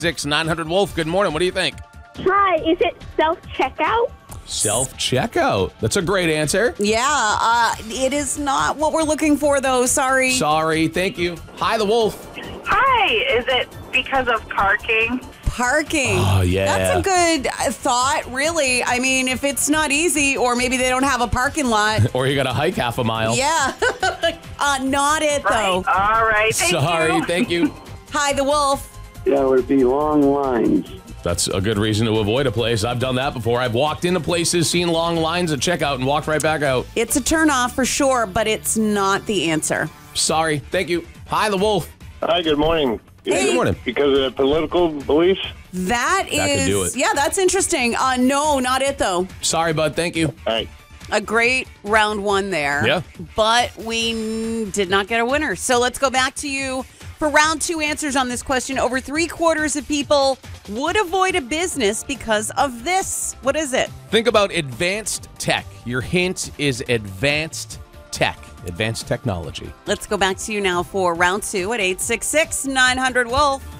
900 Wolf, good morning. What do you think? Hi, is it self-checkout? Self-checkout. That's a great answer. Yeah, it is not what we're looking for, though. Sorry. Sorry. Thank you. Hi, the Wolf. Hi, is it because of parking? Parking. Oh, yeah. That's a good thought, really. I mean, if it's not easy, or maybe they don't have a parking lot. Or you got to hike half a mile. Yeah. Not it, though. All right, thank Sorry. you. Thank you. Hi, the Wolf. That would be long lines. That's a good reason to avoid a place. I've done that before. I've walked into places, seen long lines at checkout, and walked right back out. It's a turnoff for sure, but it's not the answer. Sorry. Thank you. Hi, the Wolf. Hi, good morning. Hey. Good morning. Because of political beliefs? That could do it. Yeah, that's interesting. No, not it, though. Sorry, bud. Thank you. All right. A great round one there. Yeah. But we did not get a winner. So let's go back to you for round two answers on this question. Over 3/4 of people would avoid a business because of this. What is it? Think about advanced tech. Your hint is advanced tech. Advanced technology. Let's go back to you now for round two at 866-900-WOLF.